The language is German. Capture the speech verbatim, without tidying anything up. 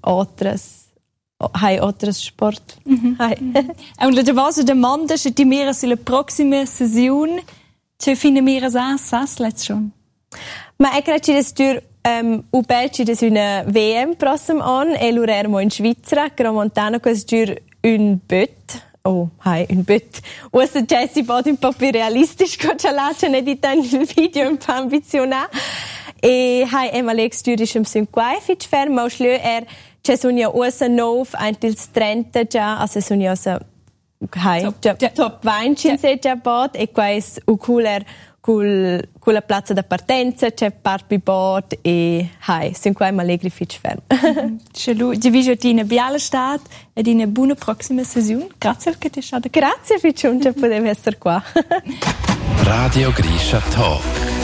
outras hai outras sport. Mm-hmm. Hai. Mm-hmm. Und la base domanda se ti mira sulla prossima sessione che fine mira sa sas let's schon. Ma è credo che dur um, u belci des una V M prossimo an e l'urermo in Svizzera, Gromontano quas dur un böt. Oh, hai, un böt. Usa Jessie bot un po' più realistisch co cialaccia ne di tan il video un po' ambizionà. E hai Emma Lex dur isem sin quai fitch ferm, ma schlö er c'è sonia usa nov antils trenta già, also sonia usa hai, top, già, già. top venti se già bot e quais u cooler cul culla piazza da partenza c'è parpi bot e hai sin quai mallegri fitch ferm. Chalu, ti visio ti in biala stat ed in buona prossima sessione. Grazie che ti state. Grazie fitch un che potevi essere qua. Radio Grisha Talk.